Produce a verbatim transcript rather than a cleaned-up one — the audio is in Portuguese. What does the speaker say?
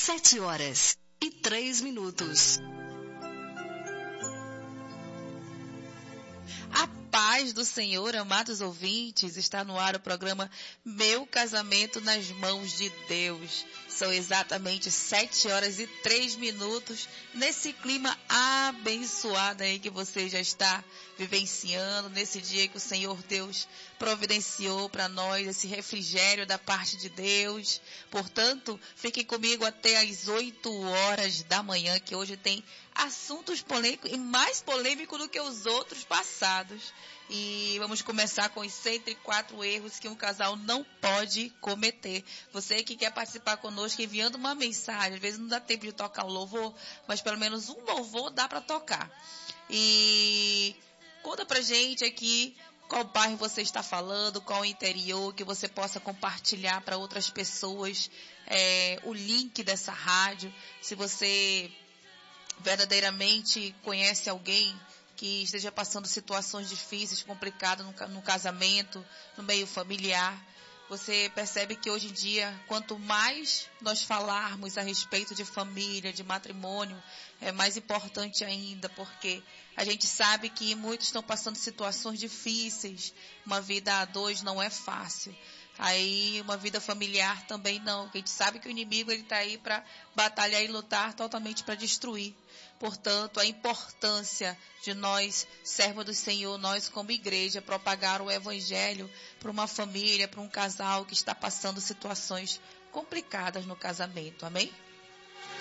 Sete horas e três minutos. A paz do Senhor, amados ouvintes, está no ar o programa Meu Casamento nas Mãos de Deus. São exatamente sete horas e três minutos nesse clima abençoado aí que você já está vivenciando, nesse dia que o Senhor Deus providenciou para nós esse refrigério da parte de Deus. Portanto, fiquem comigo até às oito horas da manhã, que hoje tem assuntos polêmicos e mais polêmicos do que os outros passados. E vamos começar com os cento e quatro erros que um casal não pode cometer. Você que quer participar conosco enviando uma mensagem, às vezes não dá tempo de tocar o louvor, mas pelo menos um louvor dá para tocar. E conta pra gente aqui qual bairro você está falando, qual o interior, que você possa compartilhar para outras pessoas é, o link dessa rádio. Se você verdadeiramente conhece alguém que esteja passando situações difíceis, complicadas no, no casamento, no meio familiar, você percebe que hoje em dia, quanto mais nós falarmos a respeito de família, de matrimônio, é mais importante ainda, porque a gente sabe que muitos estão passando situações difíceis, uma vida a dois não é fácil. Aí uma vida familiar também não, a gente sabe que o inimigo está aí para batalhar e lutar totalmente para destruir. Portanto, a importância de nós, servos do Senhor, nós como igreja, propagar o evangelho para uma família, para um casal que está passando situações complicadas no casamento, amém?